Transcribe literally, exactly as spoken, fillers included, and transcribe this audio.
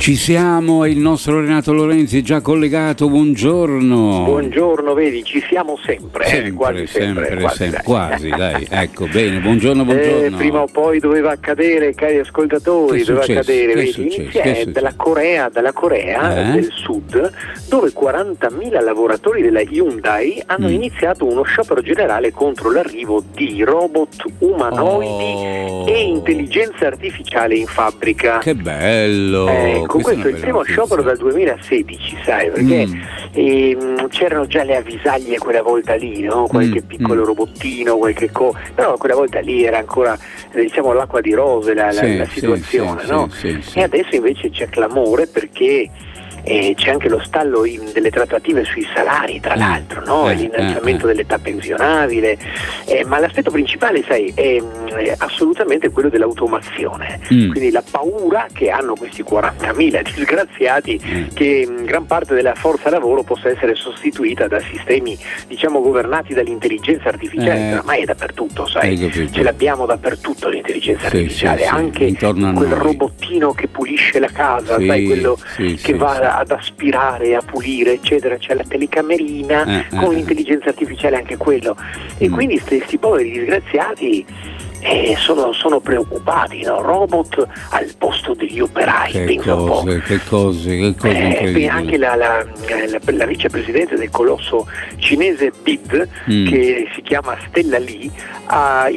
Ci siamo, il nostro Renato Lorenzi è già collegato, buongiorno. Buongiorno, vedi, ci siamo sempre, sempre eh, quasi sempre, sempre, quasi, sempre, dai. quasi, dai, ecco, bene, buongiorno, buongiorno. Eh, prima o poi doveva accadere, cari ascoltatori, Che doveva successo? accadere, Che vedi, successo? inizia Che eh, successo? dalla Corea, dalla Corea Eh? del Sud, dove quarantamila lavoratori della Hyundai hanno Mm. iniziato uno sciopero generale contro l'arrivo di robot umanoidi Oh. e intelligenza artificiale in fabbrica. Che bello! Ecco, Questa questo è il una primo bella sciopero notizia. dal duemilasedici, sai, perché Mm. ehm, c'erano già le avvisaglie quella volta lì, no? Qualche Mm, piccolo mm. robottino, qualche co... però quella volta lì era ancora, eh, diciamo, l'acqua di rose la, la- Sì, la sì, situazione, sì, no? sì, sì, sì. E adesso invece c'è clamore perché eh, c'è anche lo stallo in- delle trattative sui salari, tra Eh, l'altro, no? eh, L'innalzamento eh, eh. dell'età pensionabile, eh, ma l'aspetto principale, sai, è, mm, è assolutamente quello dell'automazione. Mm. Quindi la paura che hanno questi quarantamila disgraziati Mm. che mh, gran parte della forza lavoro possa essere sostituita da sistemi, diciamo, governati dall'intelligenza artificiale, Eh. che ormai è dappertutto, sai, Hai capito. ce l'abbiamo dappertutto l'intelligenza Sì, artificiale, sì, sì, anche intorno a quel noi. robottino che pulisce la casa, Sì, sai, quello sì, che sì, va sì. ad aspirare, a pulire, eccetera, c'è la telecamerina Eh, con eh, l'intelligenza artificiale, anche quello, e Mm. quindi questi poveri disgraziati eh, sono, sono preoccupati, no? Robot al posto degli operai, Che pensa un po'. cose, che cose, che cose Eh, incredibili. anche la, la, la, la vicepresidente del colosso cinese B I D, Mm. che si chiama Stella Lee, ha